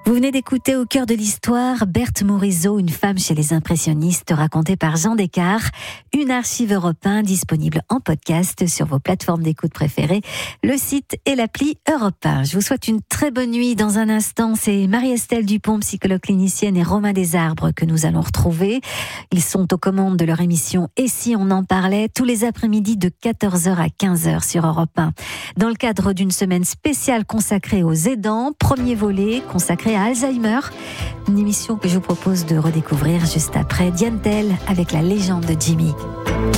Vous venez d'écouter Au cœur de l'histoire Berthe Morisot, une femme chez les impressionnistes, racontée par Jean Descartes. Une archive Europe 1 disponible en podcast sur vos plateformes d'écoute préférées, le site et l'appli Europe 1. Je vous souhaite une très bonne nuit. Dans un instant, c'est Marie-Estelle Dupont, psychologue clinicienne, et Romain Desarbres que nous allons retrouver. Ils sont aux commandes de leur émission Et si on en parlait, tous les après-midi de 14h à 15h sur Europe 1. Dans le cadre d'une semaine spéciale consacrée aux aidants, premier volet consacré à Alzheimer, une émission que je vous propose de redécouvrir juste après Diane Tell avec la légende de Jimmy.